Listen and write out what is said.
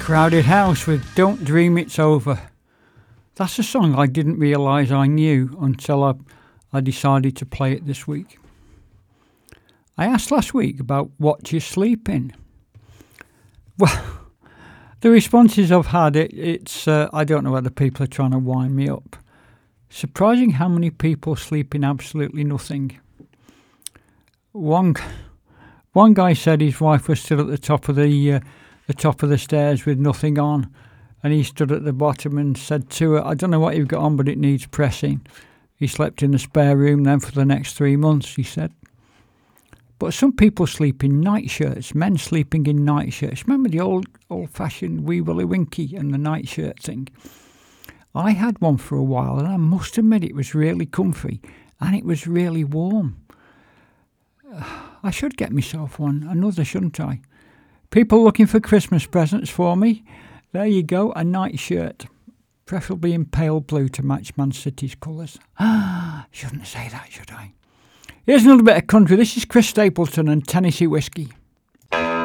Crowded House with Don't Dream It's Over. That's a song I didn't realise I knew until I decided to play it this week. I asked last week about what you sleep in. Well, the responses I've had, it's I don't know whether people are trying to wind me up. Surprising how many people sleep in absolutely nothing. One guy said his wife was still at the top of the stairs with nothing on, and he stood at the bottom and said to her, "I don't know what you've got on, but it needs pressing." He slept in the spare room then for the next 3 months, he said. But some people sleep in nightshirts, men sleeping in nightshirts. Remember the old-fashioned wee willy winky and the nightshirt thing? I had one for a while, and I must admit it was really comfy, and it was really warm. I should get myself another, shouldn't I? People looking for Christmas presents for me? There you go, a nightshirt. Preferably in pale blue to match Man City's colours. Shouldn't say that, should I? Here's another bit of country. This is Chris Stapleton and Tennessee Whiskey.